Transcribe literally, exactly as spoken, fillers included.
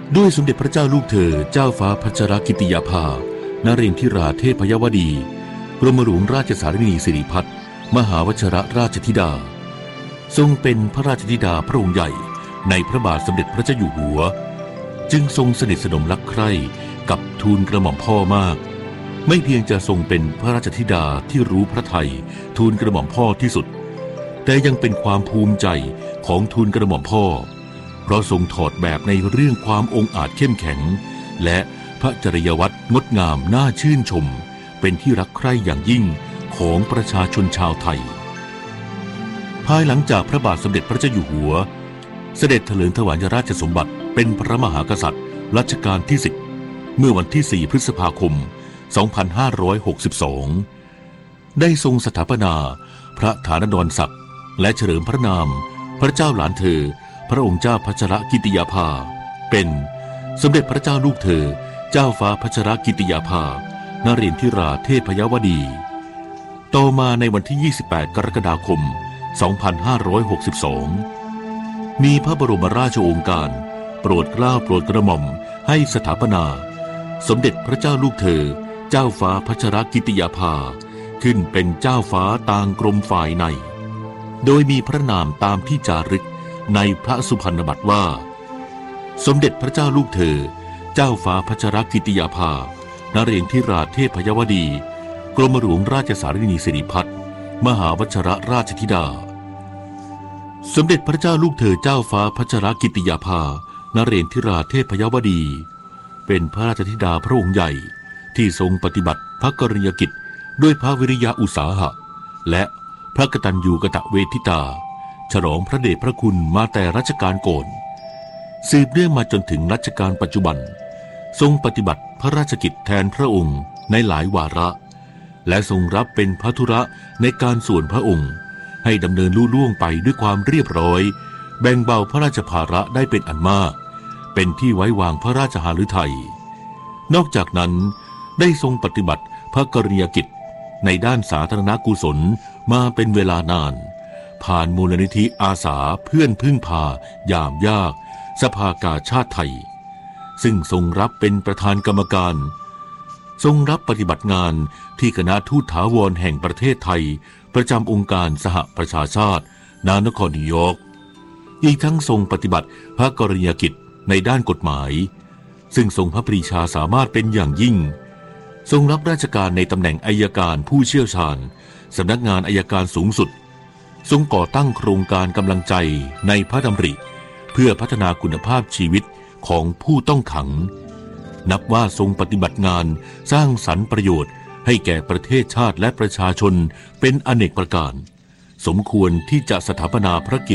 ด้วยสมเด็จพระเจ้าลูกเธอเจ้าฟ้าพัชรกิติยาภานเรนทิราเทพยวดีกรมหลวงราชสารินีสิริพัฒน์มหาวชรราชธิดาทรงเป็นพระราชธิดาพระองค์ใหญ่ในพระบาทสมเด็จพระเจ้าอยู่หัวจึงทรงสนิทสนมรักใคร่กับทูลกระหม่อมพ่อมากไม่เพียงจะทรงเป็นพระราชธิดาที่รู้พระทัยทูลกระหม่อมพ่อที่สุดแต่ยังเป็นความภูมิใจของทูลกระหม่อมพ่อเพราะทรงถอดแบบในเรื่องความองอาจเข้มแข็งและพระจริยวัตรงดงามน่าชื่นชมเป็นที่รักใคร่อย่างยิ่งของประชาชนชาวไทยภายหลังจากพระบาทสมเด็จพระเจ้าอยู่หัวเสด็จเถลิงถวายราชสมบัติเป็นพระมหากษัตริย์รัชกาลที่สิบเมื่อวันที่สี่พฤษภาคมสองพันห้าร้อยหกสิบสองได้ทรงสถาปนาพระฐานดรศักดิ์และเฉลิมพระนามพระเจ้าหลานเธอพระองค์เจ้าพัชรกิติยาภาเป็นสมเด็จพระเจ้าลูกเธอเจ้าฟ้าพัชรกิติยาภานเรนทิราเทพยวดีต่อมาในวันที่ยี่สิบแปดกรกฎาคมสองพันห้าร้อยหกสิบสองมีพระบรมราชโองการโปรดเกล้าโปรดกระหม่อมให้สถาปนาสมเด็จพระเจ้าลูกเธอเจ้าฟ้าพัชรกิติยาภาขึ้นเป็นเจ้าฟ้าต่างกรมฝ่ายในโดยมีพระนามตามที่จารึกในพระสุพรรณบัตรว่าสมเด็จพระเจ้าลูกเธอเจ้าฟ้าพัชรกิติยาภานเรนทิราเทพยวดีกรมหลวงราชสารินีสิริพัฒน์มหาวชรราชธิดาสมเด็จพระเจ้าลูกเธอเจ้าฟ้าพัชรกิติยาภานเรนทิราเทพยวดีเป็นพระราชธิดาพระองค์ใหญ่ที่ทรงปฏิบัติพระกรณียกิจด้วยพระวิริยะอุตสาหะและพระกตัญญูกตเวทิตาฉลองพระเดชพระคุณมาแต่รัชกาลก่อนสืบเนื่องมาจนถึงรัชกาลปัจจุบันทรงปฏิบัติพระราชกิจแทนพระองค์ในหลายวาระและทรงรับเป็นพระธุระในการส่วนพระองค์ให้ดำเนินลุล่วงไปด้วยความเรียบร้อยแบ่งเบาพระราชภาระได้เป็นอันมากเป็นที่ไว้วางพระราชหฤทัยนอกจากนั้นได้ทรงปฏิบัติพระกรณียกิจในด้านสาธารณกุศลมาเป็นเวลานานผ่านมูลนิธิอาสาเพื่อนพึ่งพายามยากสภากาชาติไทยซึ่งทรงรับเป็นประธานกรรมการทรงรับปฏิบัติงานที่คณะทูตถาวรแห่งประเทศไทยประจำองค์การสหประชาชาติณนครนิวยอร์กอีกทั้งทรงปฏิบัติพระกรณียกิจในด้านกฎหมายซึ่งทรงพระปรีชาสามารถเป็นอย่างยิ่งทรงรับราชการในตำแหน่งอัยการผู้เชี่ยวชาญสำนักงานอัยการสูงสุดทรงก่อตั้งโครงการกำลังใจในพระดำริเพื่อพัฒนาคุณภาพชีวิตของผู้ต้องขังนับว่าทรงปฏิบัติงานสร้างสรรค์ประโยชน์ให้แก่ประเทศชาติและประชาชนเป็นอเนกประการสมควรที่จะสถาปนาพระกิ